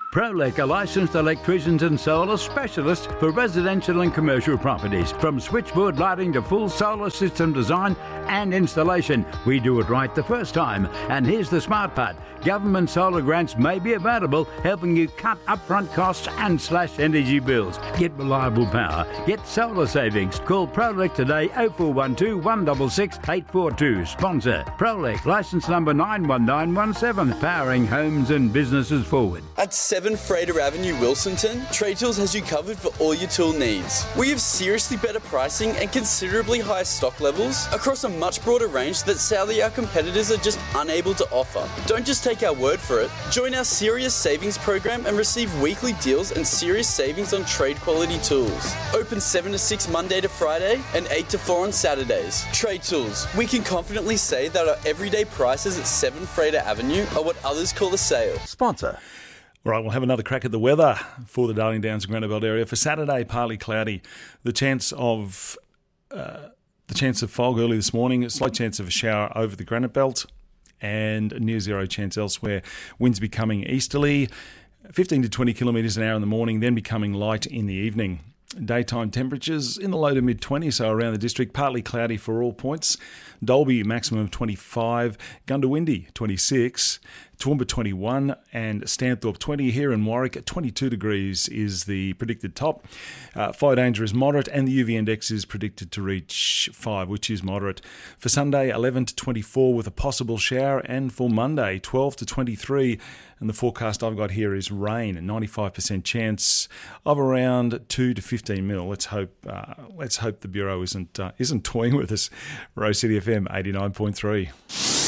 Prolec are licensed electricians and solar specialists for residential and commercial properties. From switchboard lighting to full solar system design and installation, we do it right the first time. And here's the smart part. Government solar grants may be available, helping you cut upfront costs and slash energy bills. Get reliable power. Get solar savings. Call Prolec today, 0412 166 842. Sponsor Prolec, licence number 91917, powering homes and businesses forward. At 7 Freighter Avenue, Wilsonton, Trade Tools has you covered for all your tool needs. We have seriously better pricing and considerably higher stock levels across a much broader range that sadly our competitors are just unable to offer. Don't just take our word for it. Join our Serious Savings program and receive weekly deals and serious savings on trade quality tools. Open 7 to 6 Monday to Friday and 8 to 4 on Saturdays. Trade Tools. We can confidently say that our everyday prices at 7 Freighter Avenue are what others call a sale. Sponsor. All right, we'll have another crack at the weather for the Darling Downs and Granite Belt area. For Saturday, partly cloudy. The chance of fog early this morning. A slight chance of a shower over the Granite Belt, and a near zero chance elsewhere. Winds becoming easterly, 15 to 20 kilometres an hour in the morning, then becoming light in the evening. Daytime temperatures in the low to mid-20s, so around the district, partly cloudy for all points. Dalby, maximum of 25. Gundawindi, 26. Toowoomba, 21. And Stanthorpe, 20. Here in Warwick, 22 degrees is the predicted top. Fire danger is moderate, and the UV index is predicted to reach 5, which is moderate. For Sunday, 11 to 24 with a possible shower. And for Monday, 12 to 23. And the forecast I've got here is rain, a 95% chance of around 2 to 15 mil. Let's hope the Bureau isn't toying with us. Rose City FM 89.3.